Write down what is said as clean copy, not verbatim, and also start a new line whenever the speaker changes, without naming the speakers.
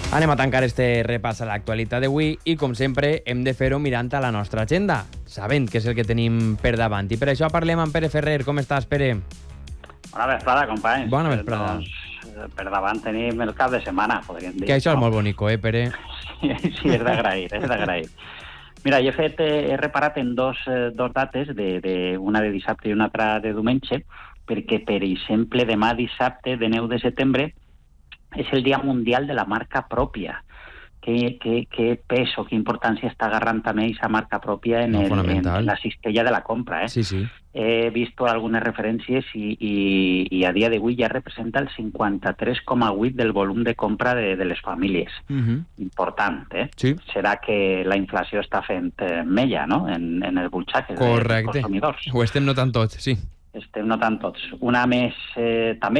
Anem a tancar este repàs a l'actualitat d'avui i, com sempre, hem de fer-ho mirant a la nostra agenda, sabent què és el que tenim per davant. I per això parlem amb Pere Ferrer. Com estàs, Pere?
Bona vesprada, companys.
Bona vesprada.
Per davant tenim el cap de setmana, podríem dir.
Que això és molt bonico, Pere?
Sí, és d'agrair, és d'agrair. Mira, he reparat en dos dates, una de dissabte i una altra de diumenge, perquè, per exemple, demà dissabte, de 9 de setembre, és el Dia Mundial de la Marca Pròpia. Què pes o quina importància està agarrant també aquesta marca pròpia en la cistella de la compra.
Sí, sí.
He vist algunes referències i a dia d'avui ja representa el 53,8% del volum de compra de les famílies. Important,
Sí.
Serà que la inflació està fent mella, no?, en els butxaques dels consumidors.
Ho estem notant tots, sí.
Estem notant tots. Una més també